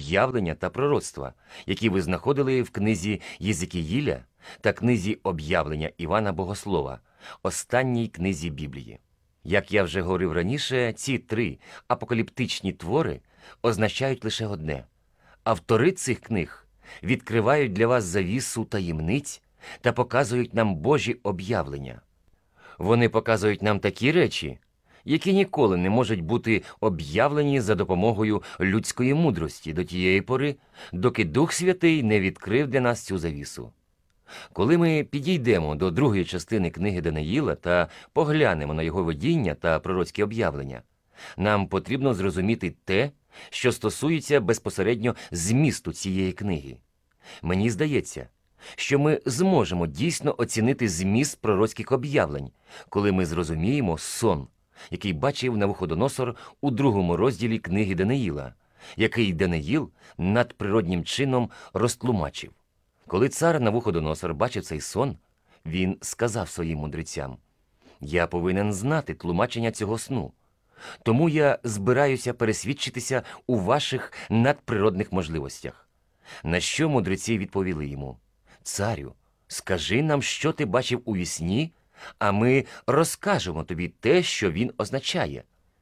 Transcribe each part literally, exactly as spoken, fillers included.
об'явлення та пророцтва, які ви знаходили в книзі Єзекіїля та книзі об'явлення Івана Богослова, останній книзі Біблії. Як я вже говорив раніше, ці три апокаліптичні твори означають лише одне. Автори цих книг відкривають для вас завісу таємниць та показують нам Божі об'явлення. Вони показують нам такі речі, які ніколи не можуть бути об'явлені за допомогою людської мудрості до тієї пори, доки Дух Святий не відкрив для нас цю завісу. Коли ми підійдемо до другої частини книги Даниїла та поглянемо на його видіння та пророцькі об'явлення, нам потрібно зрозуміти те, що стосується безпосередньо змісту цієї книги. Мені здається, що ми зможемо дійсно оцінити зміст пророцьких об'явлень, коли ми зрозуміємо сон, який бачив Навуходоносор у другому розділі книги Даниїла, який Даниїл надприроднім чином розтлумачив. Коли цар Навуходоносор бачив цей сон, він сказав своїм мудрецям: «Я повинен знати тлумачення цього сну, тому я збираюся пересвідчитися у ваших надприродних можливостях». На що мудреці відповіли йому: «Царю, скажи нам, що ти бачив у вісні, а ми розкажемо тобі те, що він означає».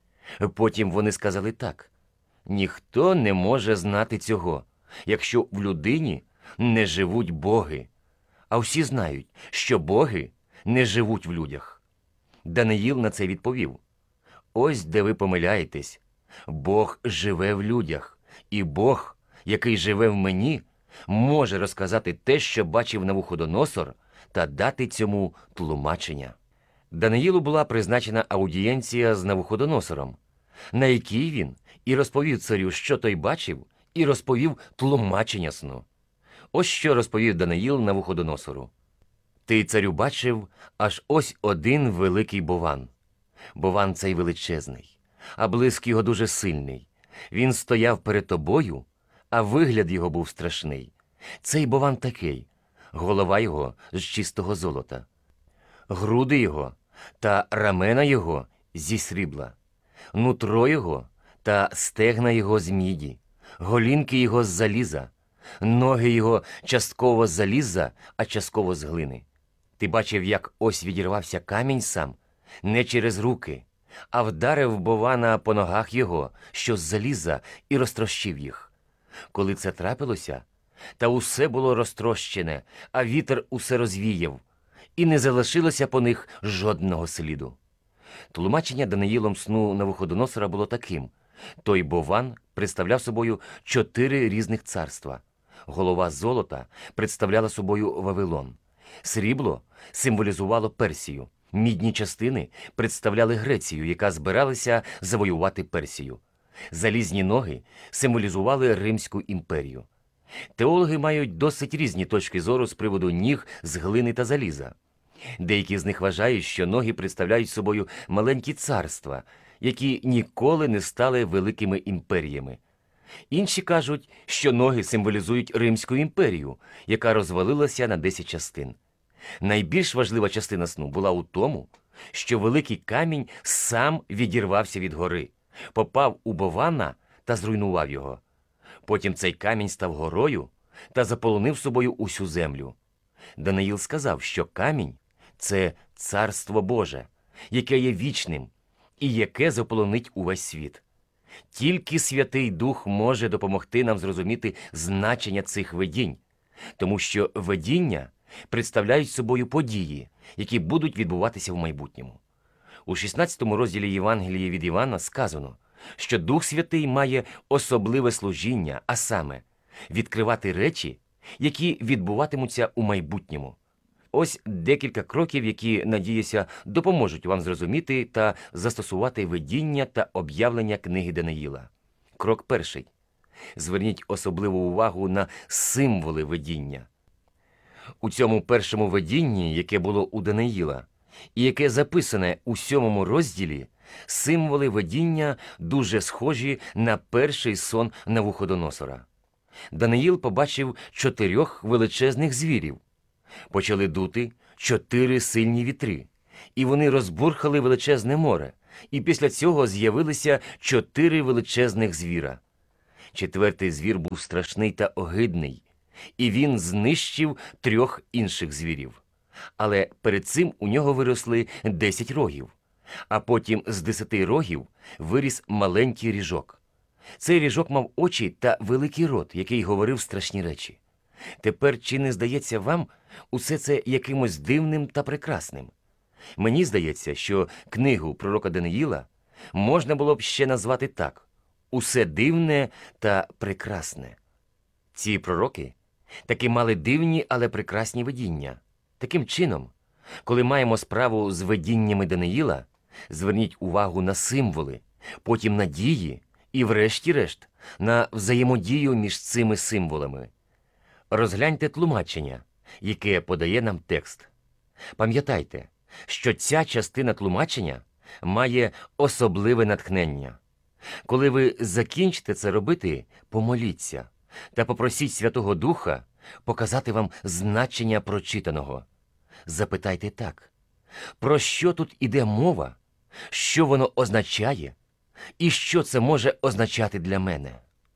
Потім вони сказали так: «Ніхто не може знати цього, якщо в людині не живуть боги, а всі знають, що боги не живуть в людях». Даниїл на це відповів: «Ось де ви помиляєтесь. Бог живе в людях, і Бог, який живе в мені, може розказати те, що бачив Навуходоносор, та дати цьому тлумачення». Даниїлу була призначена аудієнція з Навуходоносором, на якій він і розповів царю, що той бачив, і розповів тлумачення сну. Ось що розповів Даниїл Навуходоносору: «Ти, царю, бачив аж ось один великий бовван. Бовван цей величезний, а блиск його дуже сильний. Він стояв перед тобою, а вигляд його був страшний. Цей бовван такий: голова його з чистого золота, груди його та рамена його зі срібла, нутро його та стегна його з міді, голінки його з заліза, ноги його частково з заліза, а частково з глини. Ти бачив, як ось відірвався камінь сам, не через руки, а вдарив боввана по ногах його, що з заліза, і розтрощив їх. Коли це трапилося, та усе було розтрощене, а вітер усе розвіяв, і не залишилося по них жодного сліду». Тлумачення Даниїлом сну Навуходоносора було таким: той бовван представляв собою чотири різних царства. Голова золота представляла собою Вавилон. Срібло символізувало Персію. Мідні частини представляли Грецію, яка збиралася завоювати Персію. Залізні ноги символізували Римську імперію. Теологи мають досить різні точки зору з приводу ніг з глини та заліза. Деякі з них вважають, що ноги представляють собою маленькі царства, які ніколи не стали великими імперіями. Інші кажуть, що ноги символізують Римську імперію, яка розвалилася на десять частин. Найбільш важлива частина сну була у тому, що великий камінь сам відірвався від гори, попав у боввана та зруйнував його. Потім цей камінь став горою та заполонив собою усю землю. Даниїл сказав, що камінь – це царство Боже, яке є вічним і яке заполонить увесь світ. Тільки Святий Дух може допомогти нам зрозуміти значення цих видінь, тому що видіння представляють собою події, які будуть відбуватися в майбутньому. У шістнадцятому розділі Євангелії від Івана сказано, що Дух Святий має особливе служіння, а саме відкривати речі, які відбуватимуться у майбутньому. Ось декілька кроків, які, надіюся, допоможуть вам зрозуміти та застосувати видіння та об'явлення книги Даниїла. Крок перший. Зверніть особливу увагу на символи видіння. У цьому першому видінні, яке було у Даниїла, і яке записане у сьомому розділі, символи видіння дуже схожі на перший сон Навуходоносора. Даниїл побачив чотирьох величезних звірів. Почали дути чотири сильні вітри, і вони розбурхали величезне море, і після цього з'явилися чотири величезних звіра. Четвертий звір був страшний та огидний, і він знищив трьох інших звірів. Але перед цим у нього виросли десять рогів, а потім з десяти рогів виріс маленький ріжок. Цей ріжок мав очі та великий рот, який говорив страшні речі. Тепер чи не здається вам усе це якимось дивним та прекрасним? Мені здається, що книгу пророка Даниїла можна було б ще назвати так – «Усе дивне та прекрасне». Ці пророки таки мали дивні, але прекрасні видіння. Таким чином, коли маємо справу з видіннями Даниїла, зверніть увагу на символи, потім на дії і, врешті-решт, на взаємодію між цими символами. Розгляньте тлумачення, яке подає нам текст. Пам'ятайте, що ця частина тлумачення має особливе натхнення. Коли ви закінчите це робити, помоліться та попросіть Святого Духа показати вам значення прочитаного. Запитайте так: про що тут іде мова, що воно означає і що це може означати для мене?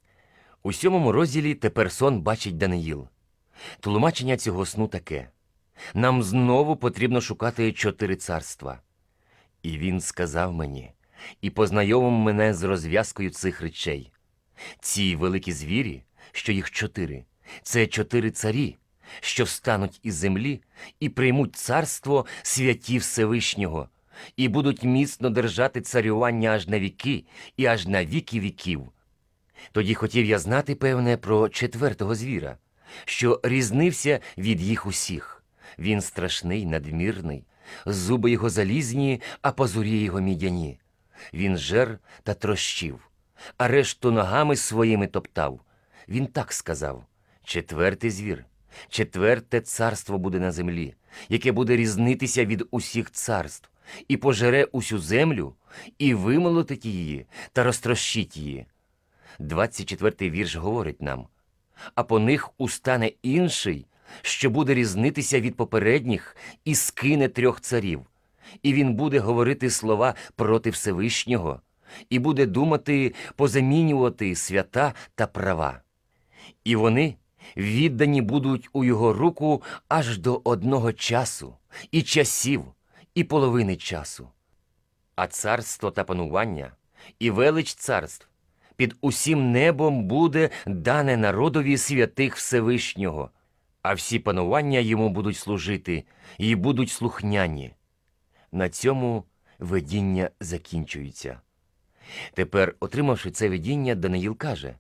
У сьомому розділі тепер сон бачить Даниїл. Тлумачення цього сну таке: нам знову потрібно шукати чотири царства. І він сказав мені і познайомив мене з розв'язкою цих речей. Ці великі звірі, що їх чотири, це чотири царі, що встануть із землі і приймуть царство святі Всевишнього, і будуть міцно держати царювання аж на віки і аж на віки віків. Тоді хотів я знати, певне, про четвертого звіра, що різнився від їх усіх. Він страшний, надмірний, зуби його залізні, а пазурі його мідяні. Він жер та трощив, а решту ногами своїми топтав. Він так сказав: четвертий звір, четверте царство буде на землі, яке буде різнитися від усіх царств, і пожере усю землю, і вимолотить її та розтрощить її. двадцять четвертий вірш говорить нам: а по них устане інший, що буде різнитися від попередніх, і скине трьох царів. І він буде говорити слова проти Всевишнього, і буде думати позамінювати свята та права. І вони віддані будуть у його руку аж до одного часу, і часів, і половини часу. А царство та панування, і велич царств під усім небом буде дане народові святих Всевишнього, а всі панування йому будуть служити і будуть слухняні. На цьому видіння закінчується. Тепер, отримавши це видіння, Даниїл каже: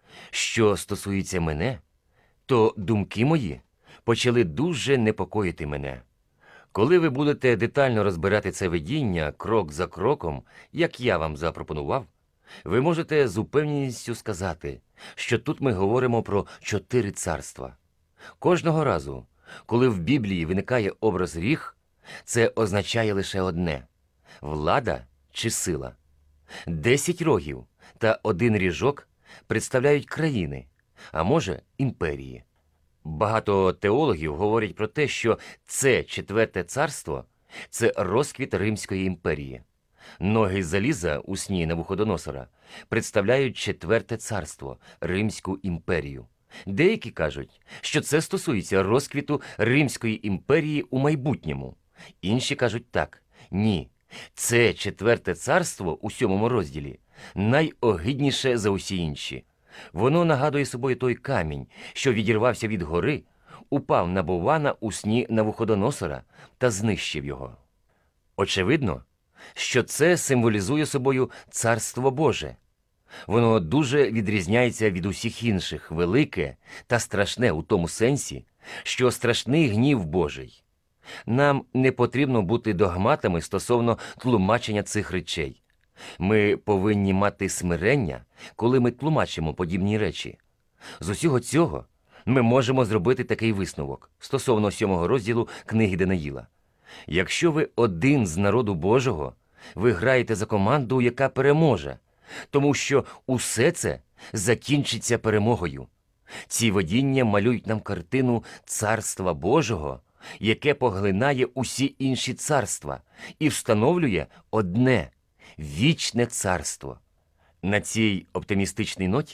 що стосується мене, то думки мої почали дуже непокоїти мене. Коли ви будете детально розбирати це видіння крок за кроком, як я вам запропонував, ви можете з упевненістю сказати, що тут ми говоримо про чотири царства. Кожного разу, коли в Біблії виникає образ ріг, це означає лише одне – влада чи сила. Десять рогів та один ріжок представляють країни, а може імперії. Багато теологів говорять про те, що це четверте царство – це розквіт Римської імперії. Ноги заліза у сні Навуходоносора представляють четверте царство – Римську імперію. Деякі кажуть, що це стосується розквіту Римської імперії у майбутньому. Інші кажуть так: ні, це четверте царство у сьомому розділі найогидніше за усі інші. Воно нагадує собою той камінь, що відірвався від гори, упав на Бована у сні Навуходоносора та знищив його. Очевидно, що це символізує собою Царство Боже. Воно дуже відрізняється від усіх інших, велике та страшне у тому сенсі, що страшний гнів Божий. Нам не потрібно бути догматами стосовно тлумачення цих речей. Ми повинні мати смирення, коли ми тлумачимо подібні речі. З усього цього ми можемо зробити такий висновок стосовно сьомого розділу книги Даниїла. Якщо ви один з народу Божого, ви граєте за команду, яка переможе, тому що усе це закінчиться перемогою. Ці видіння малюють нам картину Царства Божого, яке поглинає усі інші царства і встановлює одне – вічне царство. На цій оптимістичній ноті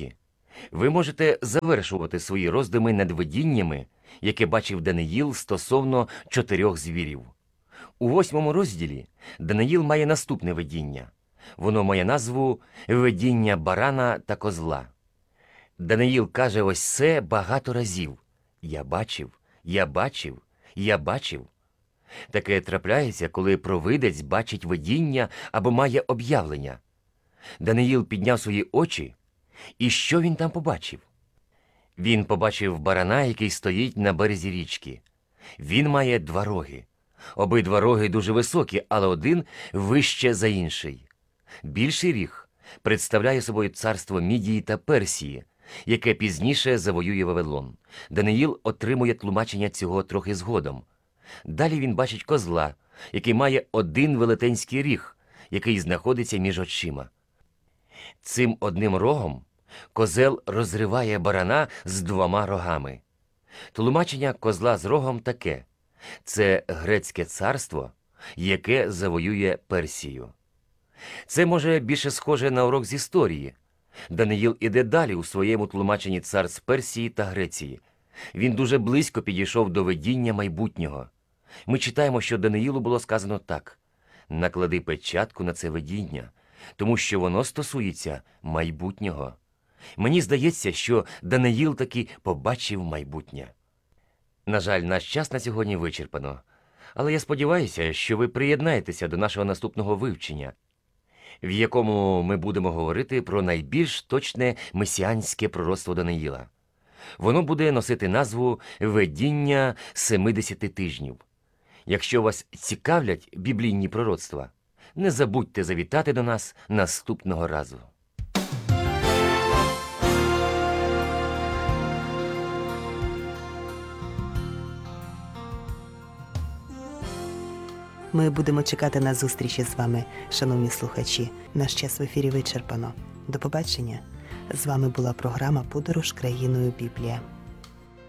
Ви можете завершувати свої роздуми над видіннями, яке бачив Даниїл стосовно чотирьох звірів. У восьмому розділі Даниїл має наступне видіння. Воно має назву «Видіння барана та козла». Даниїл каже ось це багато разів. «Я бачив, я бачив, я бачив». Таке трапляється, коли провидець бачить видіння або має об'явлення. Даниїл підняв свої очі, і що він там побачив? Він побачив барана, який стоїть на березі річки. Він має два роги. Обидва роги дуже високі, але один вище за інший. Більший ріг представляє собою царство Мідії та Персії, яке пізніше завоює Вавилон. Даниїл отримує тлумачення цього трохи згодом. Далі він бачить козла, який має один велетенський ріг, який знаходиться між очима. Цим одним рогом козел розриває барана з двома рогами. Тлумачення козла з рогом таке – це грецьке царство, яке завоює Персію. Це може більше схоже на урок з історії. Даниїл іде далі у своєму тлумаченні царств Персії та Греції. Він дуже близько підійшов до видіння майбутнього. Ми читаємо, що Даниїлу було сказано так: «Наклади печатку на це видіння, тому що воно стосується майбутнього». Мені здається, що Даниїл таки побачив майбутнє. На жаль, наш час на сьогодні вичерпано. Але я сподіваюся, що ви приєднаєтеся до нашого наступного вивчення, в якому ми будемо говорити про найбільш точне месіанське пророцтво Даниїла. Воно буде носити назву «Видіння семидесяти тижнів». Якщо вас цікавлять біблійні пророцтва, не забудьте завітати до нас наступного разу. Ми будемо чекати на зустрічі з вами, шановні слухачі. Наш час в ефірі вичерпано. До побачення. З вами була програма «Подорож країною Біблія».